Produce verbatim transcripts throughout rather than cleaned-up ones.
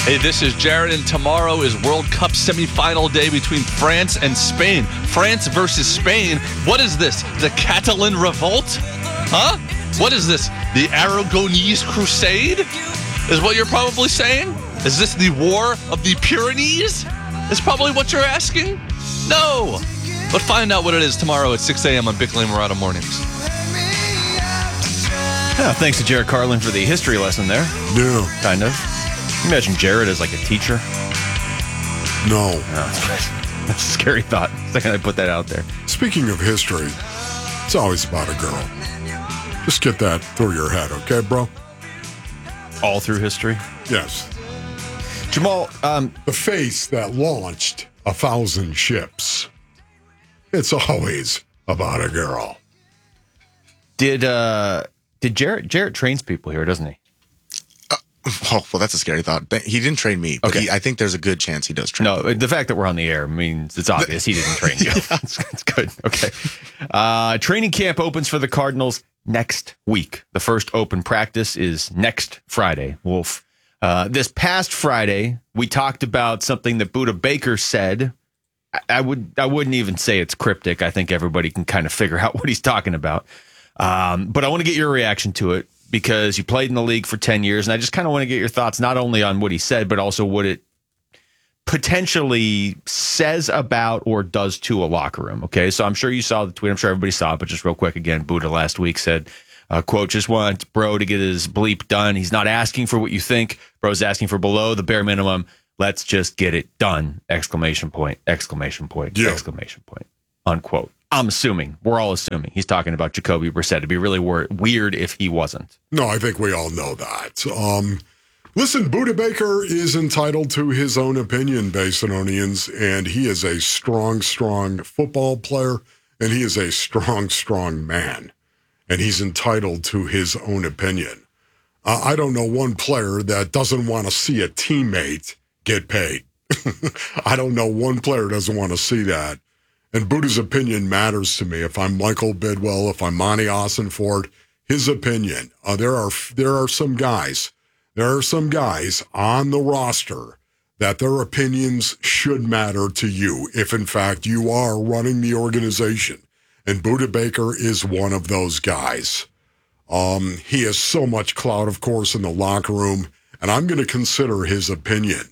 Hey, this is Jared, and tomorrow is World Cup semifinal day between France and Spain. France versus Spain. What is this? The Catalan Revolt? Huh? What is this? The Aragonese Crusade? Is what you're probably saying? Is this the War of the Pyrenees? Is probably what you're asking? No. But find out what it is tomorrow at six a.m. on Bickley and Murata Mornings. Yeah, thanks to Jared Carlin for the history lesson there. No. Kind of. Imagine Jared as like a teacher. No. Oh, that's a scary thought. The second I put that out there. Speaking of history, it's always about a girl. Just get that through your head, okay, bro? All through history? Yes. Jamal, um, the face that launched a thousand ships. It's always about a girl. Did uh, did Jarrett Jarrett trains people here, doesn't he? Oh, well, that's a scary thought. He didn't train me, but okay. he, I think there's a good chance he does train No, people. The fact that we're on the air means it's obvious he didn't train you. Yeah. It's, it's good. Okay. Uh, training camp opens for the Cardinals next week. The first open practice is next Friday, Wolf. Uh, this past Friday, we talked about something that Budda Baker said. I, I, would, I wouldn't even say it's cryptic. I think everybody can kind of figure out what he's talking about. Um, but I want to get your reaction to it, because you played in the league for ten years, and I just kind of want to get your thoughts not only on what he said, but also what it potentially says about or does to a locker room. Okay, so I'm sure you saw the tweet. I'm sure everybody saw it, but just real quick again, Budda last week said, uh, quote, just want bro to get his bleep done. He's not asking for what you think. Bro's asking for below the bare minimum. Let's just get it done. Exclamation point, exclamation point, yeah. exclamation point, unquote. I'm assuming, we're all assuming, he's talking about Jacoby Brissett. It'd be really wor- weird if he wasn't. No, I think we all know that. Um, listen, Budda Baker is entitled to his own opinion, Basinonians, and he is a strong, strong football player, and he is a strong, strong man, and he's entitled to his own opinion. Uh, I don't know one player that doesn't want to see a teammate get paid. I don't know one player doesn't want to see that. And Budda's opinion matters to me. If I'm Michael Bidwell, if I'm Monty Ossenford, his opinion. Uh, there are there are some guys, there are some guys on the roster that their opinions should matter to you if, in fact, you are running the organization. And Budda Baker is one of those guys. Um, he has so much clout, of course, in the locker room, and I'm going to consider his opinion.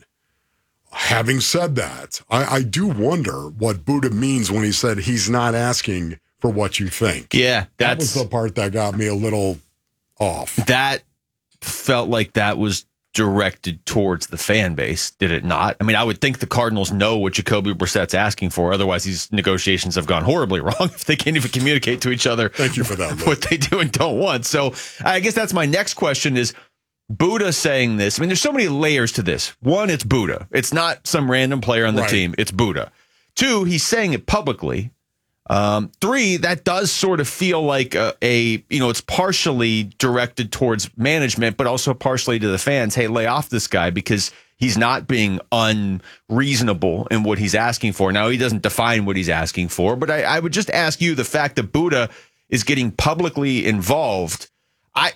Having said that, I, I do wonder what Budda means when he said he's not asking for what you think. Yeah, that's, that was the part that got me a little off. That felt like that was directed towards the fan base, did it not? I mean, I would think the Cardinals know what Jacoby Brissett's asking for. Otherwise, these negotiations have gone horribly wrong if they can't even communicate to each other. Thank you for that, Luke. What they do and don't want. So I guess that's my next question is, Budda saying this. I mean, there's so many layers to this. One, it's Budda. It's not some random player on the right. team. It's Budda. Two, he's saying it publicly. Um, three, that does sort of feel like a, a, you know, it's partially directed towards management, but also partially to the fans. Hey, lay off this guy because he's not being unreasonable in what he's asking for. Now, he doesn't define what he's asking for, but I, I would just ask you, the fact that Budda is getting publicly involved, I...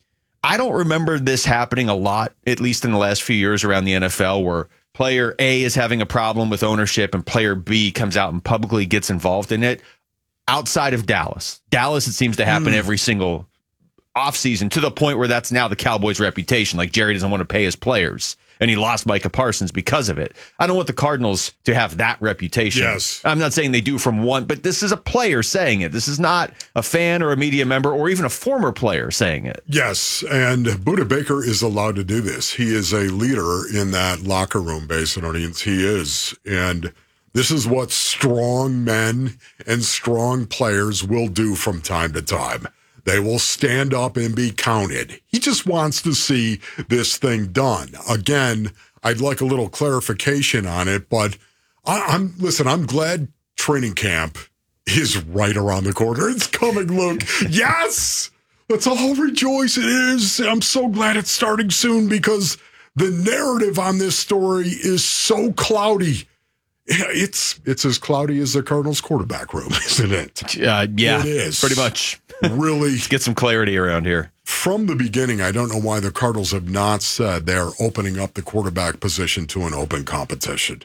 I don't remember this happening a lot, at least in the last few years around the N F L, where player A is having a problem with ownership and player B comes out and publicly gets involved in it. Outside of Dallas, Dallas, it seems to happen mm. every single offseason, to the point where that's now the Cowboys' reputation. Like, Jerry doesn't want to pay his players, and he lost Micah Parsons because of it. I don't want the Cardinals to have that reputation. Yes. I'm not saying they do from one, but this is a player saying it. This is not a fan or a media member or even a former player saying it. Yes, and Budda Baker is allowed to do this. He is a leader in that locker room, Basinonians. He is. And this is what strong men and strong players will do from time to time. They will stand up and be counted. He just wants to see this thing done. Again, I'd like a little clarification on it, but I, I'm listen, I'm glad training camp is right around the corner. It's coming, Luke. Yes! Let's all rejoice. It is. I'm so glad it's starting soon because the narrative on this story is so cloudy. It's it's as cloudy as the Cardinals quarterback room, isn't it? Uh, yeah, it is. pretty much. Really? Let's get some clarity around here. from the beginning, I don't know why the Cardinals have not said they're opening up the quarterback position to an open competition.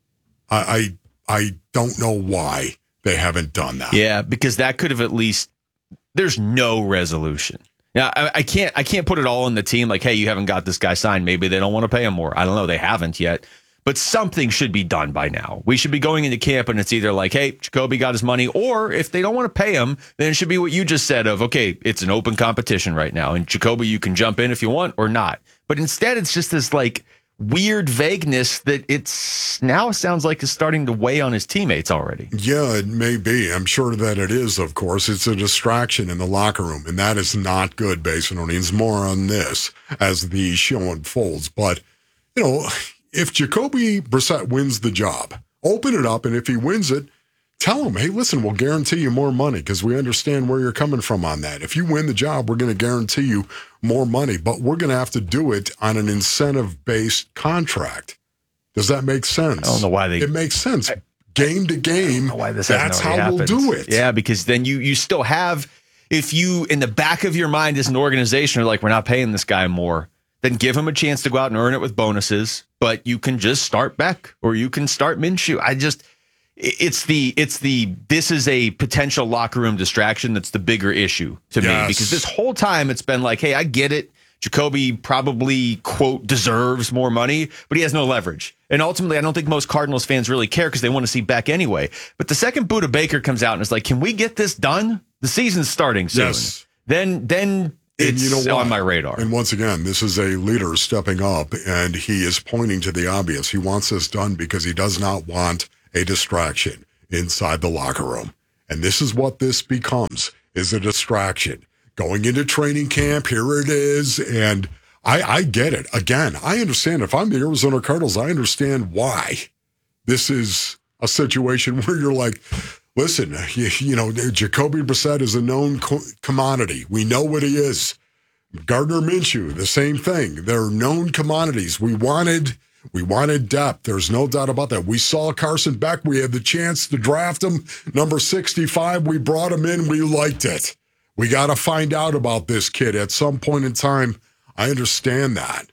I, I, I don't know why they haven't done that. Yeah, because that could have at least, there's no resolution. Now, I, I can't I can't put it all on the team like, hey, you haven't got this guy signed. Maybe they don't want to pay him more. I don't know. They haven't yet. But something should be done by now. We should be going into camp and it's either like, hey, Jacoby got his money, or if they don't want to pay him, then it should be what you just said of, okay, it's an open competition right now. And Jacoby, you can jump in if you want or not. But instead, it's just this like weird vagueness that it's now sounds like is starting to weigh on his teammates already. Yeah, it may be. I'm sure that it is, of course. It's a distraction in the locker room, and that is not good, Basinonians. More on this as the show unfolds. But, you know, if Jacoby Brissett wins the job, open it up, and if he wins it, tell him, hey, listen, we'll guarantee you more money because we understand where you're coming from on that. If you win the job, we're going to guarantee you more money, but we're going to have to do it on an incentive-based contract. Does that make sense? I don't know why they... It makes sense. Game to game, why this that's how happens. we'll do it. Yeah, because then you you still have, if you, in the back of your mind as an organization, are like, we're not paying this guy more, then give him a chance to go out and earn it with bonuses, but you can just start Beck or you can start Minshew. I just... It's the it's the this is a potential locker room distraction that's the bigger issue to Yes. me, because this whole time it's been like, hey, I get it. Jacoby probably, quote, deserves more money, but he has no leverage. And ultimately, I don't think most Cardinals fans really care because they want to see Beck anyway. But the second Budda Baker comes out and is like, can we get this done? The season's starting soon. Yes. Then then it's you know on what? my radar. And once again, this is a leader stepping up, and he is pointing to the obvious. He wants this done because he does not want a distraction inside the locker room. And this is what this becomes, is a distraction. Going into training camp, here it is. And I, I get it. Again, I understand. If I'm the Arizona Cardinals, I understand why this is a situation where you're like, listen, you, you know, Jacoby Brissett is a known co- commodity. We know what he is. Gardner Minshew, the same thing. They're known commodities. We wanted... We wanted depth. There's no doubt about that. We saw Carson Beck. We had the chance to draft him. Number sixty-five, we brought him in. We liked it. We got to find out about this kid at some point in time. I understand that.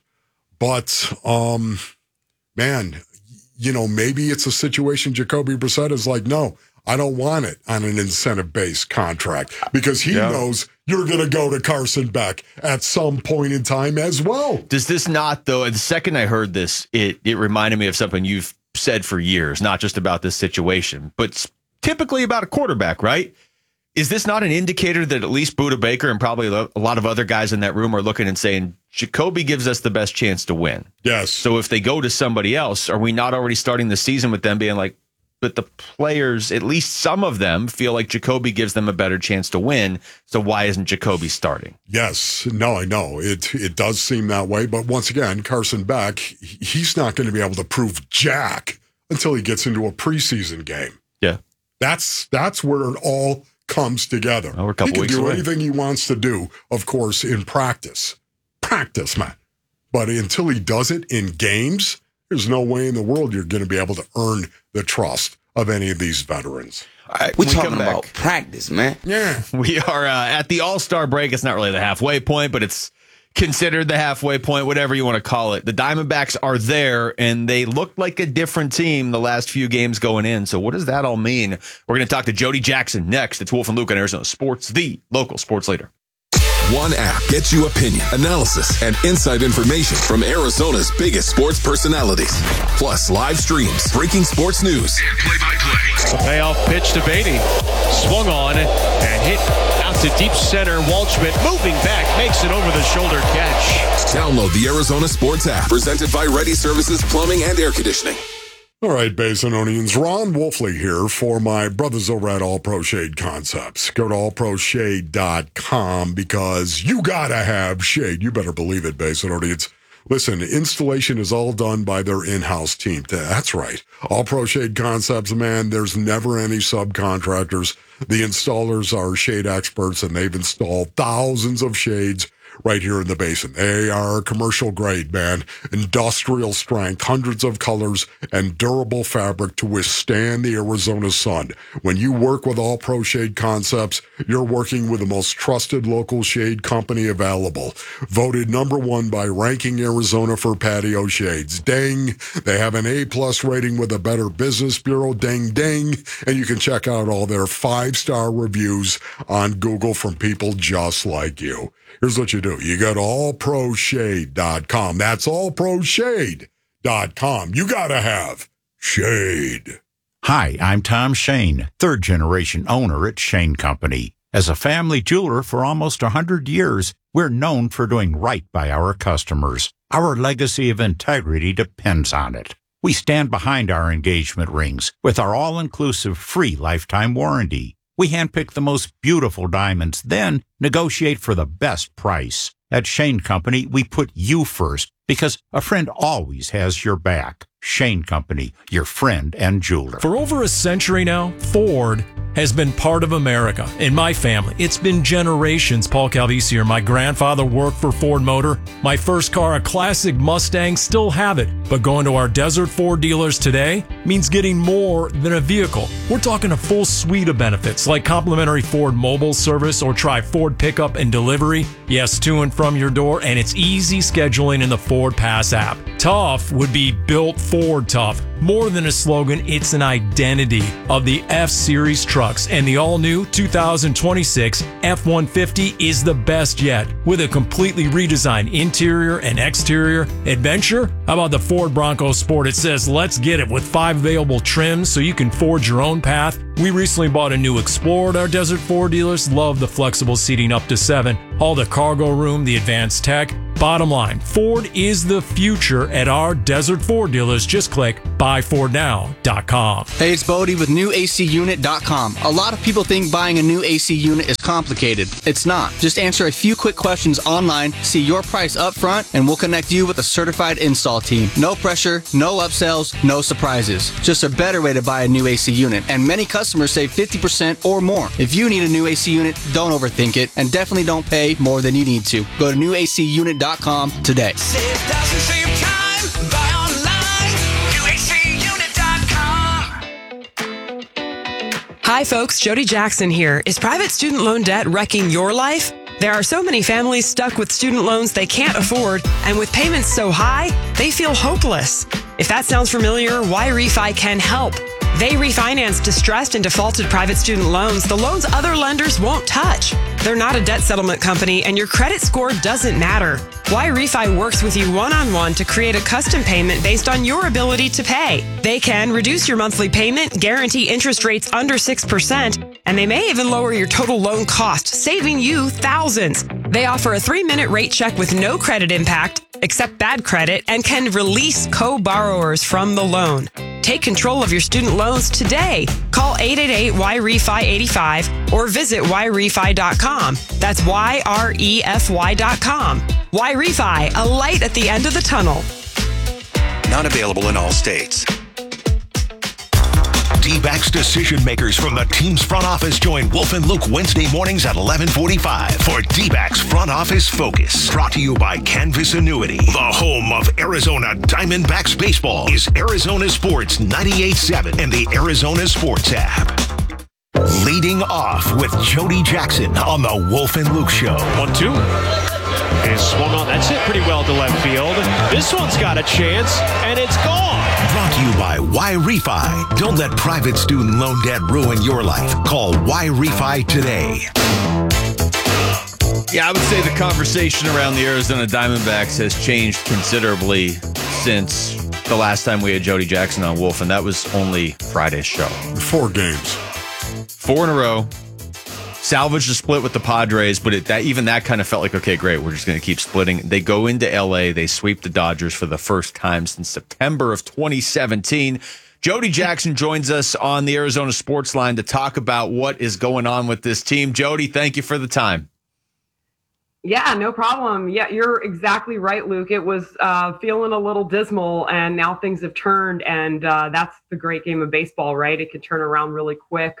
But, um, man, you know, maybe it's a situation Jacoby Brissett is like, no, I don't want it on an incentive-based contract because he Yeah. knows you're going to go to Carson Beck at some point in time as well. Does this not, though, the second I heard this, it it reminded me of something you've said for years, not just about this situation, but typically about a quarterback, right? Is this not an indicator that at least Budda Baker and probably a lot of other guys in that room are looking and saying, Jacoby gives us the best chance to win? Yes. So if they go to somebody else, are we not already starting the season with them being like, but the players, at least some of them, feel like Jacoby gives them a better chance to win. So why isn't Jacoby starting? Yes. No, I know. It it does seem that way. But once again, Carson Beck, he's not going to be able to prove jack until he gets into a preseason game. Yeah. That's that's where it all comes together. Oh, we're a couple he can weeks do away. anything he wants to do, of course, in practice. Practice, man. But until he does it in games, there's no way in the world you're going to be able to earn the trust of any of these veterans. All right, We're when we talking come back, about practice, man. Yeah. we are uh, at the All-Star break. It's not really the halfway point, but it's considered the halfway point, whatever you want to call it. The Diamondbacks are there, and they looked like a different team the last few games going in. So what does that all mean? We're going to talk to Jody Jackson next. It's Wolf and Luke on Arizona Sports, the local sports leader. One app gets you opinion, analysis, and inside information from Arizona's biggest sports personalities. Plus live streams, breaking sports news, and play-by-play. The payoff pitch to Beatty. Swung on and hit out to deep center. Waldschmidt moving back, makes an over-the-shoulder catch. Download the Arizona Sports app, presented by Ready Services Plumbing and Air Conditioning. All right, Basinonians, Ron Wolfley here for my brothers over at All Pro Shade Concepts. Go to all pro shade dot com because you gotta have shade. You better believe it, Basinonians. Listen, installation is all done by their in-house team. That's right. All Pro Shade Concepts, man, there's never any subcontractors. The installers are shade experts, and they've installed thousands of shades right here in the basin. They are commercial grade, man. Industrial strength, hundreds of colors, and durable fabric to withstand the Arizona sun. When you work with All Pro Shade Concepts, you're working with the most trusted local shade company available. Voted number one by Ranking Arizona for patio shades. Dang, they have an A-plus rating with the Better Business Bureau. Dang, dang. And you can check out all their five-star reviews on Google from people just like you. Here's what you do. You go to all pro shade dot com. That's all pro shade dot com. You got to have shade. Hi, I'm Tom Shane, third-generation owner at Shane Company. As a family jeweler for almost one hundred years, we're known for doing right by our customers. Our legacy of integrity depends on it. We stand behind our engagement rings with our all-inclusive free lifetime warranty. We handpick the most beautiful diamonds, then negotiate for the best price. At Shane Company, we put you first because a friend always has your back. Shane Company, your friend and jeweler. For over a century now, Ford has been part of America. In my family, it's been generations. Paul Calvisi here. My grandfather worked for Ford Motor. My first car, a classic Mustang, still have it. But going to our Desert Ford dealers today means getting more than a vehicle. We're talking a full suite of benefits like complimentary Ford mobile service or try Ford pickup and delivery. Yes, to and from your door, and it's easy scheduling in the Ford Pass app. Tough would be built Ford tough. More than a slogan, it's an identity of the F-Series trucks, and the all-new two thousand twenty-six F one fifty is the best yet. With a completely redesigned interior and exterior adventure, how about the Ford Bronco Sport? It says, let's get it, with five available trims so you can forge your own path. We recently bought a new Explorer at our Desert Ford dealers. Love the flexible seating up to seven. All the cargo room, the advanced tech. Bottom line, Ford is the future at our Desert Ford dealers. Just click buy ford now dot com. Hey, it's Bodie with new A C unit dot com. A lot of people think buying a new A C unit is complicated. It's not. Just answer a few quick questions online, see your price up front, and we'll connect you with a certified install team. No pressure, no upsells, no surprises. Just a better way to buy a new A C unit. And many customers save fifty percent or more. If you need a new A C unit, don't overthink it, and definitely don't pay more than you need to. Go to new A C unit dot com today. Save thousands, save time, buy online, new A C unit dot com. Hi folks, Jody Jackson here. Is private student loan debt wrecking your life? There are so many families stuck with student loans they can't afford, and with payments so high, they feel hopeless. If that sounds familiar, Y-Refi can help. They refinance distressed and defaulted private student loans, the loans other lenders won't touch. They're not a debt settlement company, and your credit score doesn't matter. Y-Refi works with you one-on-one to create a custom payment based on your ability to pay. They can reduce your monthly payment, guarantee interest rates under six percent, and they may even lower your total loan cost, saving you thousands. They offer a three-minute rate check with no credit impact, accept bad credit, and can release co-borrowers from the loan. Take control of your student loans today. Call eight eight eight Y R E F I eighty-five or visit Y refi dot com. That's Y R E F Y dot com. Y-Refi, a light at the end of the tunnel. Not available in all states. D-backs decision makers from the team's front office join Wolf and Luke Wednesday mornings at eleven forty-five for D-backs Front Office Focus. Brought to you by Canvas Annuity. The home of Arizona Diamondbacks baseball is Arizona Sports ninety-eight point seven and the Arizona Sports app. Leading off with Jody Jackson on the Wolf and Luke Show. One, two. Is swung on. That's it pretty well to left field. This one's got a chance, and it's gone. Brought to you by Y-Refi. Don't let private student loan debt ruin your life. Call Y-Refi today. Yeah, I would say the conversation around the Arizona Diamondbacks has changed considerably since the last time we had Jody Jackson on Wolf, and that was only Friday's show. Four games. Four in a row. Salvaged a split with the Padres, but it, that even that kind of felt like, okay, great, we're just going to keep splitting. They go into L A, they sweep the Dodgers for the first time since September of twenty seventeen. Jody Jackson joins us on the Arizona Sports Line to talk about what is going on with this team. Jody, thank you for the time. Yeah, no problem. Yeah, you're exactly right, Luke. It was uh, feeling a little dismal, and now things have turned, and uh, that's the great game of baseball, right? It can turn around really quick.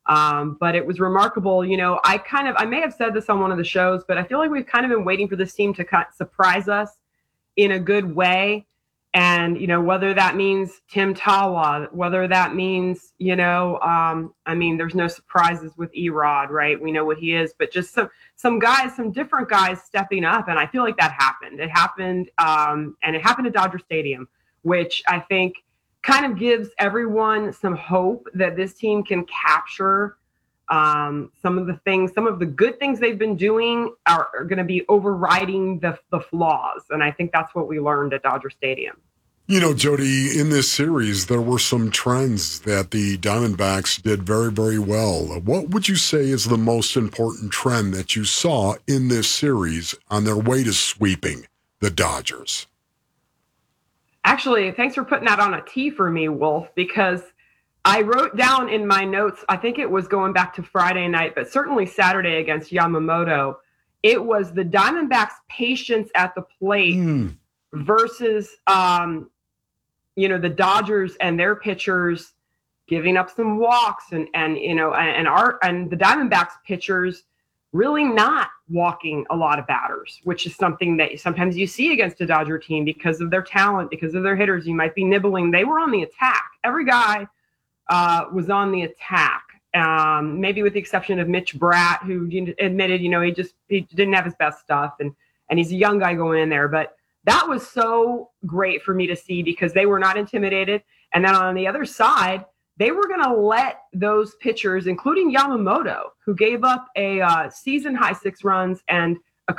Um, but it was remarkable. You know, I kind of, I may have said this on one of the shows, but I feel like we've kind of been waiting for this team to kind of surprise us in a good way. And, you know, whether that means Tim Tawa, whether that means, you know, um, I mean, there's no surprises with Erod, right? We know what he is, but just some, some guys, some different guys stepping up. And I feel like that happened. It happened, um, and it happened at Dodger Stadium, which I think kind of gives everyone some hope that this team can capture um, some of the things, some of the good things they've been doing are, are going to be overriding the, the flaws. And I think that's what we learned at Dodger Stadium. You know, Jody, in this series, there were some trends that the Diamondbacks did very, very well. What would you say is the most important trend that you saw in this series on their way to sweeping the Dodgers? Actually, thanks for putting that on a T for me, Wolf, because I wrote down in my notes, I think it was going back to Friday night, but certainly Saturday against Yamamoto, it was the Diamondbacks' patience at the plate mm. versus, um, you know, the Dodgers and their pitchers giving up some walks and, and you know, and, and, our, and the Diamondbacks pitchers really not walking a lot of batters, which is something that sometimes you see against a Dodger team because of their talent, because of their hitters. You might be nibbling. They were on the attack. Every guy uh, was on the attack, um, maybe with the exception of Mitch Bratt, who admitted, you know, he just he didn't have his best stuff, and and he's a young guy going in there. But that was so great for me to see because they were not intimidated. And then on the other side, they were going to let those pitchers, including Yamamoto, who gave up a uh, season-high six runs and a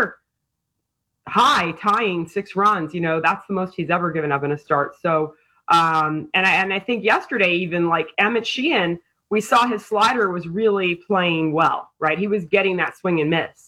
career-high tying six runs. You know, that's the most he's ever given up in a start. So, um, and, I, and I think yesterday even, like Emmett Sheehan, we saw his slider was really playing well, right? He was getting that swing and miss.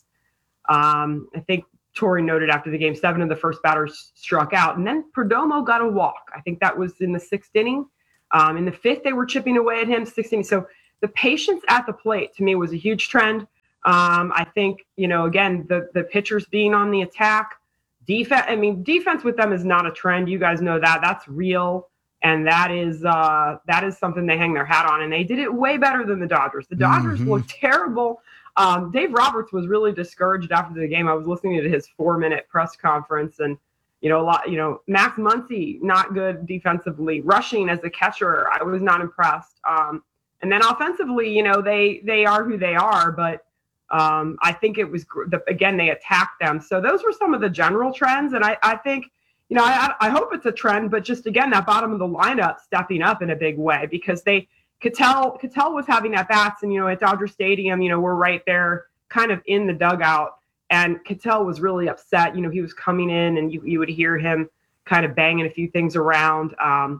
Um, I think Torrey noted after the game, seven of the first batters struck out. And then Perdomo got a walk. I think that was in the sixth inning. Um, in the fifth, they were chipping away at him, sixteen. So the patience at the plate, to me, was a huge trend. Um, I think, you know, again, the the pitchers being on the attack. Defense, I mean, defense with them is not a trend. You guys know that. That's real. And that is uh, that is something they hang their hat on. And they did it way better than the Dodgers. The Dodgers mm-hmm. looked terrible. Um, Dave Roberts was really discouraged after the game. I was listening to his four-minute press conference, and You know, a lot, you know, Max Muncy, not good defensively. Rushing as a catcher, I was not impressed. Um, and then offensively, you know, they they are who they are, but um, I think it was, the, again, they attacked them. So those were some of the general trends. And I, I think, you know, I, I hope it's a trend, but just, again, that bottom of the lineup stepping up in a big way because they, Cattell, Cattell was having at-bats, and, you know, at Dodger Stadium, you know, we're right there kind of in the dugout. And Cattell was really upset. You know, he was coming in and you, you would hear him kind of banging a few things around. Um,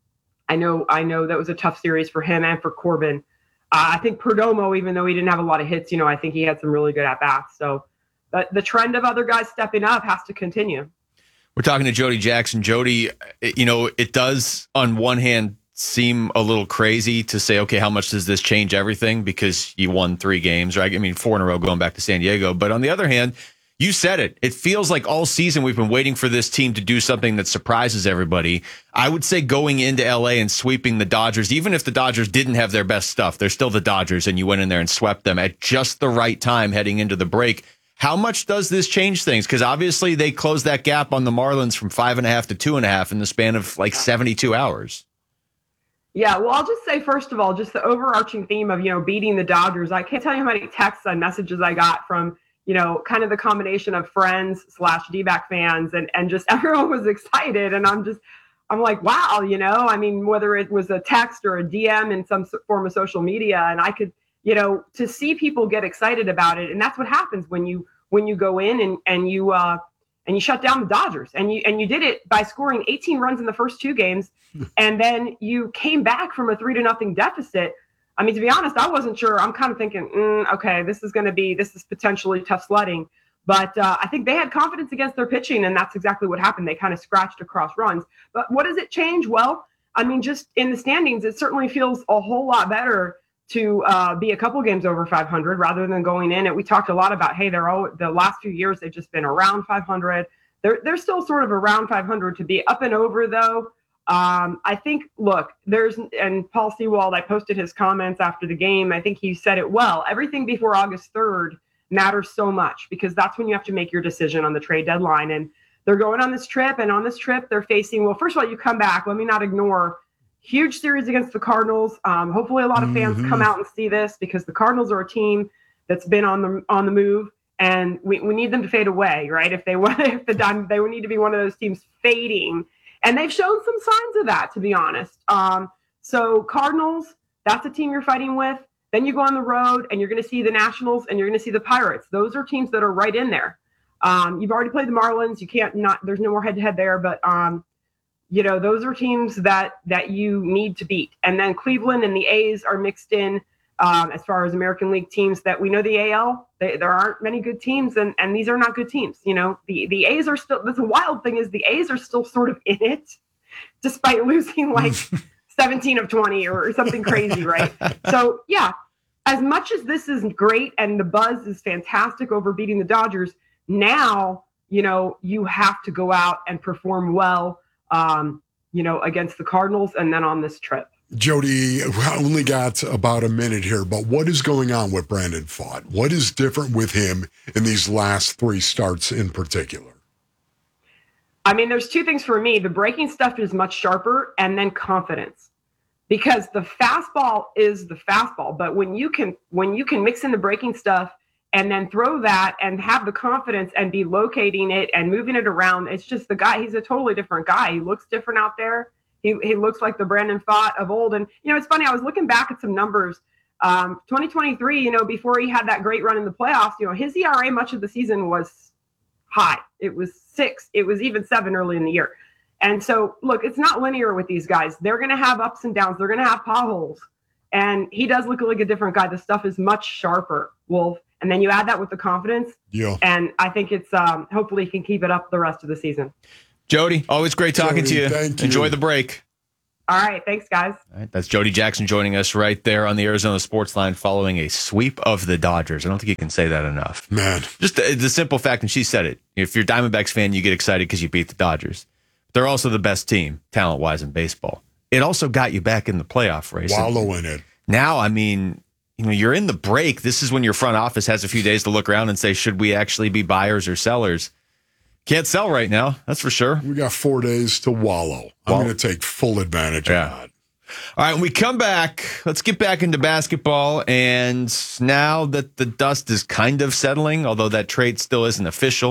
I know I know that was a tough series for him and for Corbin. Uh, I think Perdomo, even though he didn't have a lot of hits, you know, I think he had some really good at-bats. So the, the trend of other guys stepping up has to continue. We're talking to Jody Jackson. Jody, you know, it does on one hand seem a little crazy to say, okay, how much does this change everything? Because you won three games, right? I mean, four in a row going back to San Diego. But on the other hand, you said it. It feels like all season we've been waiting for this team to do something that surprises everybody. I would say going into L A and sweeping the Dodgers, even if the Dodgers didn't have their best stuff, they're still the Dodgers, and you went in there and swept them at just the right time heading into the break. How much does this change things? Because obviously they closed that gap on the Marlins from five and a half to two and a half in the span of like seventy-two hours. Yeah, well, I'll just say, first of all, just the overarching theme of, you know, beating the Dodgers. I can't tell you how many texts and messages I got from, you know, kind of the combination of friends slash D-back fans, and, and just everyone was excited. And I'm just, I'm like, wow, you know, I mean, whether it was a text or a D M in some form of social media, and I could, you know, to see people get excited about it. And that's what happens when you, when you go in and, and you, uh, and you shut down the Dodgers, and you and you did it by scoring eighteen runs in the first two games, and then you came back from a three to nothing deficit. I mean, to be honest, I wasn't sure. I'm kind of thinking, mm, okay, this is going to be, this is potentially tough sledding. But uh, I think they had confidence against their pitching, and that's exactly what happened. They kind of scratched across runs. But what does it change? Well, I mean, just in the standings, it certainly feels a whole lot better to uh, be a couple games over five hundred rather than going in. And we talked a lot about, hey, they're all, the last few years, they've just been around five hundred. They're, they're still sort of around five hundred. To be up and over, though, Um, I think, look, there's, and Paul Sewald, I posted his comments after the game. I think he said it well. Everything before August third matters so much because that's when you have to make your decision on the trade deadline. And they're going on this trip, and on this trip, they're facing, well, first of all, you come back. Let me not ignore huge series against the Cardinals. Um, hopefully a lot of fans Mhm. come out and see this because the Cardinals are a team that's been on the on the move, and we, we need them to fade away, right? If they want, if the dime, they would need to be one of those teams fading, and they've shown some signs of that, to be honest. Um, so Cardinals, that's a team you're fighting with. Then you go on the road, and you're going to see the Nationals, and you're going to see the Pirates. Those are teams that are right in there. Um, you've already played the Marlins. You can't not. There's no more head-to-head there, but um, you know those are teams that that you need to beat. And then Cleveland and the A's are mixed in um, as far as American League teams that we know the A L. They, there aren't many good teams, and and these are not good teams. You know the the A's are still. The wild thing is the A's are still sort of in it, despite losing like seventeen of twenty or something crazy, right? So yeah, as much as this is great and the buzz is fantastic over beating the Dodgers. Now, you know, you have to go out and perform well, um, you know, against the Cardinals and then on this trip. Jody, we only got about a minute here, but what is going on with Brandon Pfaadt? What is different with him in these last three starts in particular? I mean, there's two things for me. The breaking stuff is much sharper, and then confidence. Because the fastball is the fastball, but when you can when you can mix in the breaking stuff and then throw that and have the confidence and be locating it and moving it around. It's just the guy. He's a totally different guy. He looks different out there. He he looks like the Brandon Pfaadt of old. And, you know, it's funny. I was looking back at some numbers. Um, twenty twenty-three, you know, before he had that great run in the playoffs, you know, his E R A much of the season was high. It was six. It was even seven early in the year. And so, look, it's not linear with these guys. They're going to have ups and downs. They're going to have potholes. And he does look like a different guy. The stuff is much sharper, Wolf. And then you add that with the confidence. Yeah. And I think it's um, hopefully he can keep it up the rest of the season. Jody, always great talking Jody, to you. thank you. Enjoy the break. All right. Thanks, guys. All right, that's Jody Jackson joining us right there on the Arizona Sports Line following a sweep of the Dodgers. I don't think you can say that enough. Man. Just the, the simple fact, and she said it, if you're a Diamondbacks fan, you get excited because you beat the Dodgers. They're also the best team, talent-wise, in baseball. It also got you back in the playoff race. Wallow in it. Now, I mean, you know, you're in the break. This is when your front office has a few days to look around and say, should we actually be buyers or sellers? Can't sell right now, that's for sure. We got four days to wallow. I'm Well, going to take full advantage yeah. of that. All right, when we come back, let's get back into basketball. And now that the dust is kind of settling, although that trade still isn't official,